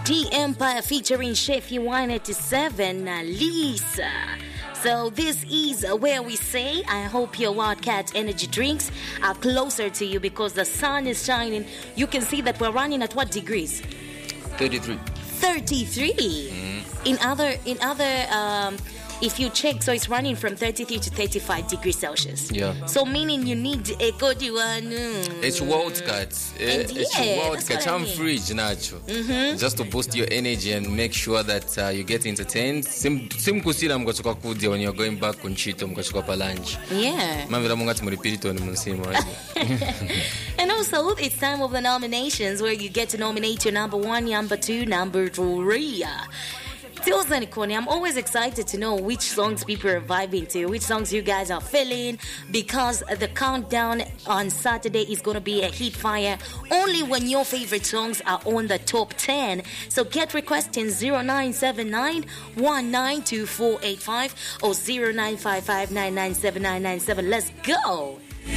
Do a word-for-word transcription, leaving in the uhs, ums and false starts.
D Empire featuring Chef one eighty-seven, Lisa. So this is where we say, I hope your Wildcat energy drinks are closer to you because the sun is shining. You can see that we're running at what degrees? thirty-three. thirty-three. Mm. In other, in other, um, if you check, so it's running from thirty-three to thirty-five degrees Celsius. Yeah. So meaning you need a good one. It's Wildcat. It's yeah, Wildcat. I'm fridge nacho. Mm-hmm. Just to boost your energy and make sure that uh, you get entertained. Sim sim kusira mgochoka kudia when you're going back kunchito mgochoka pa lunch. Yeah. Mavira mungati muripirito ni musimo. And also, it's time of the nominations where you get to nominate your number one, number two, number three. I'm always excited to know which songs people are vibing to, which songs you guys are feeling, because the countdown on Saturday is going to be a hit fire only when your favorite songs are on the top ten. So get requesting zero nine seven nine one nine two four eight five or zero nine five five nine nine seven nine nine seven. Let's go!